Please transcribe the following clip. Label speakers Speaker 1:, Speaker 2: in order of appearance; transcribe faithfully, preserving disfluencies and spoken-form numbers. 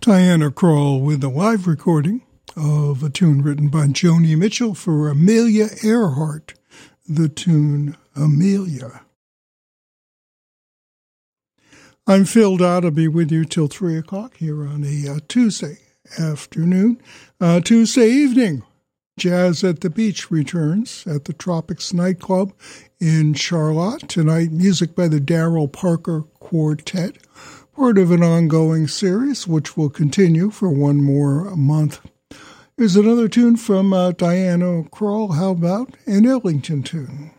Speaker 1: Diana Krall with a live recording of a tune written by Joni Mitchell for Amelia Earhart, the tune Amelia. I'm Phil Dodd. I'll be with you till three o'clock here on a uh, Tuesday afternoon. Uh, Tuesday evening, Jazz at the Beach returns at the Tropics nightclub in Charlotte. Tonight, music by the Daryl Parker Quartet, part of an ongoing series which will continue for one more month. Here's another tune from uh, Diana Krall. How about an Ellington tune?